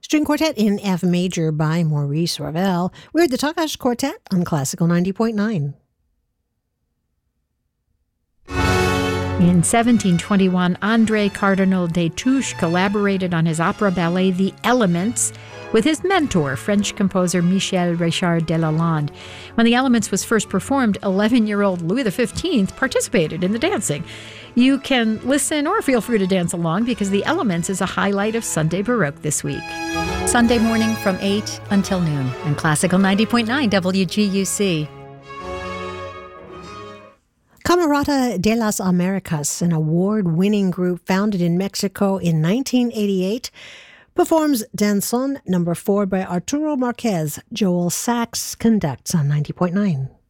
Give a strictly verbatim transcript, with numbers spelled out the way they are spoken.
String Quartet in F major by Maurice Ravel. We're the Takash Quartet on Classical ninety point nine. In seventeen twenty-one, André Cardinal Destouches collaborated on his opera ballet The Elements with his mentor, French composer Michel Richard Delalande. When The Elements was first performed, eleven-year-old Louis the fifteenth participated in the dancing. You can listen or feel free to dance along because The Elements is a highlight of Sunday Baroque this week. Sunday morning from eight until noon on Classical ninety point nine W G U C. Camerata de las Americas, an award-winning group founded in Mexico in nineteen eighty-eight, performs Danzón number four by Arturo Marquez. Joel Sachs conducts on ninety point nine.